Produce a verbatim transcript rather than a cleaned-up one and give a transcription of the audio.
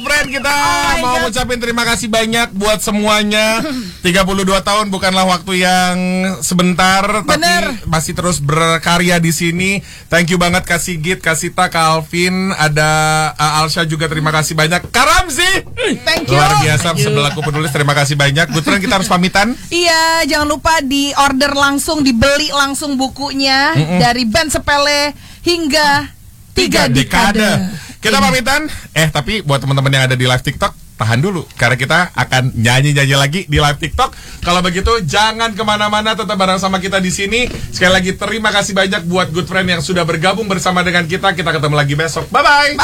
Good Friend kita oh mau God. ngucapin terima kasih banyak buat semuanya. tiga puluh dua tahun bukanlah waktu yang sebentar, Bener. tapi masih terus berkarya di sini. Thank you banget Kak Sigit, Kak Sita, Kak Alvin, ada uh, Alsha juga terima kasih banyak. Kak Ramzi, Thank you. luar biasa sebelahku penulis, terima kasih banyak. Good Friend kita harus pamitan. Iya, jangan lupa di order langsung, dibeli langsung bukunya. Mm-mm. Dari band sepele hingga tiga, tiga dekade. dekade. Kita pamitan. Eh tapi buat teman-teman yang ada di live TikTok, tahan dulu karena kita akan nyanyi-nyanyi lagi di live TikTok. Kalau begitu jangan kemana-mana, tetap bareng sama kita di sini. Sekali lagi terima kasih banyak buat Good Friend yang sudah bergabung bersama dengan kita. Kita ketemu lagi besok. Bye bye.